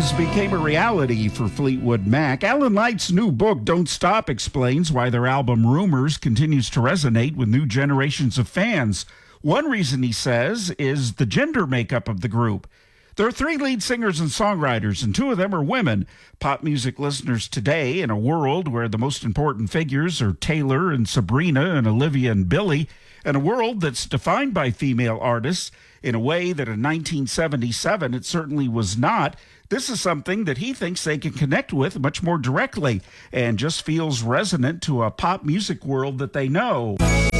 dreams became a reality for Fleetwood Mac. Alan Light's new book, Don't Stop, explains why their album Rumors continues to resonate with new generations of fans. One reason, he says, is the gender makeup of the group. There are 3 lead singers and songwriters, and 2 of them are women. Pop music listeners today, in a world where the most important figures are Taylor and Sabrina and Olivia and Billie, and a world that's defined by female artists in a way that in 1977 it certainly was not, this is something that he thinks they can connect with much more directly and just feels resonant to a pop music world that they know.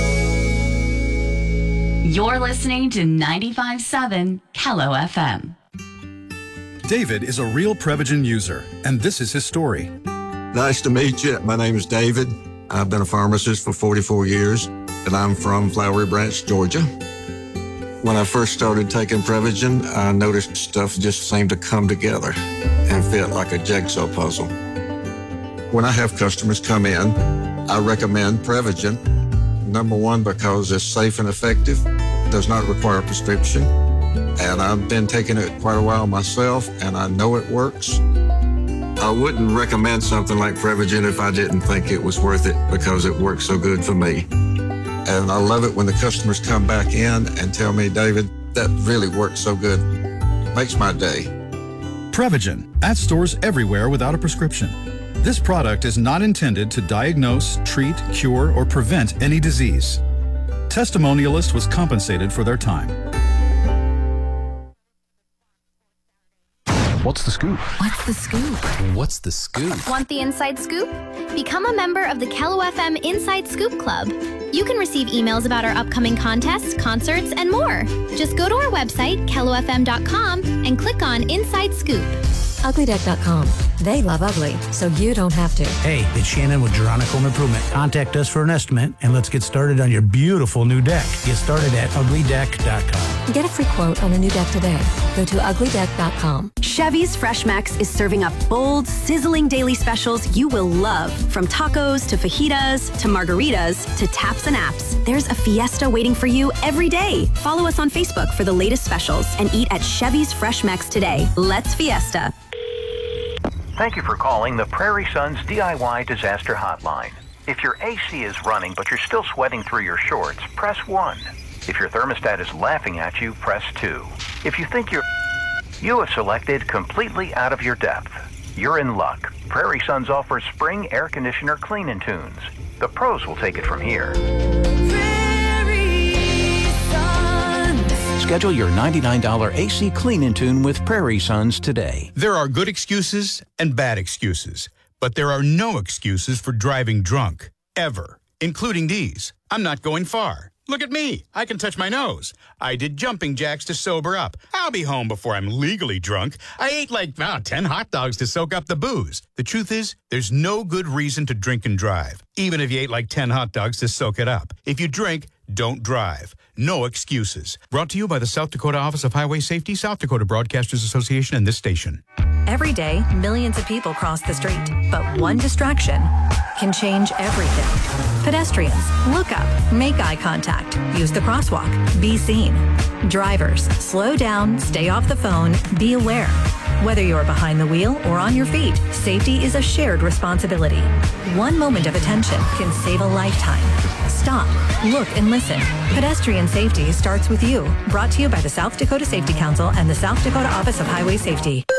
You're listening to 95.7 Kello FM. David is a real Prevagen user, and this is his story. Nice to meet you. My name is David. I've been a pharmacist for 44 years, and I'm from Flowery Branch, Georgia. When I first started taking Prevagen, I noticed stuff just seemed to come together and fit like a jigsaw puzzle. When I have customers come in, I recommend Prevagen. Number one, because it's safe and effective, does not require a prescription. And I've been taking it quite a while myself, and I know it works. I wouldn't recommend something like Prevagen if I didn't think it was worth it because it works so good for me. And I love it when the customers come back in and tell me, David, that really works so good. Makes my day. Prevagen, at stores everywhere without a prescription. This product is not intended to diagnose, treat, cure, or prevent any disease. Testimonialist was compensated for their time. What's the scoop? What's the scoop? What's the scoop? Want the inside scoop? Become a member of the Kello FM Inside Scoop Club. You can receive emails about our upcoming contests, concerts, and more. Just go to our website, kellofm.com, and click on Inside Scoop. Uglydeck.com. They love ugly, so you don't have to. Hey, it's Shannon with Geronica Home Improvement. Contact us for an estimate, and let's get started on your beautiful new deck. Get started at uglydeck.com. Get a free quote on a new deck today. Go to uglydeck.com. Chevy's Fresh Max is serving up bold, sizzling daily specials you will love. From tacos to fajitas to margaritas to taps and apps, there's a fiesta waiting for you every day. Follow us on Facebook for the latest specials and eat at Chevy's Fresh Max today. Let's fiesta. Thank you for calling the Prairie Sons DIY Disaster Hotline. If your AC is running but you're still sweating through your shorts, press 1. If your thermostat is laughing at you, press 2. If you think you have selected completely out of your depth, you're in luck. Prairie Sons offers spring air conditioner clean-in tunes. The pros will take it from here. Schedule your $99 AC clean-in tune with Prairie Sons today. There are good excuses and bad excuses, but there are no excuses for driving drunk, ever, including these. I'm not going far. Look at me. I can touch my nose. I did jumping jacks to sober up. I'll be home before I'm legally drunk. I ate like 10 hot dogs to soak up the booze. The truth is, there's no good reason to drink and drive, even if you ate like 10 hot dogs to soak it up. If you drink, don't drive. No excuses. Brought to you by the South Dakota Office of Highway Safety, South Dakota Broadcasters Association, and this station. Every day, millions of people cross the street, but one distraction can change everything. Pedestrians, look up, make eye contact, use the crosswalk, be seen. Drivers, slow down, stay off the phone, be aware. Whether you're behind the wheel or on your feet, safety is a shared responsibility. One moment of attention can save a lifetime. Stop, look, and listen. Pedestrian safety starts with you. Brought to you by the South Dakota Safety Council and the South Dakota Office of Highway Safety.